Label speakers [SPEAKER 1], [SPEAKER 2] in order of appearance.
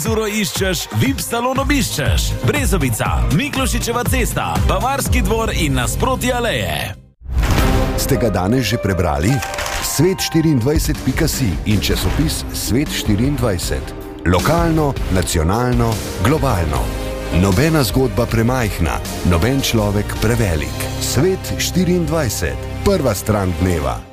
[SPEAKER 1] Zuro iščeš, VIP salon obiščeš. Brezovica, Miklošičeva cesta, Bavarski dvor in nasproti aleje.
[SPEAKER 2] Ste ga danes že prebrali? Svet24.si in časopis Svet24. Lokalno, nacionalno, globalno. Nobena zgodba premajhna, noben človek prevelik. Svet24. Prva stran dneva.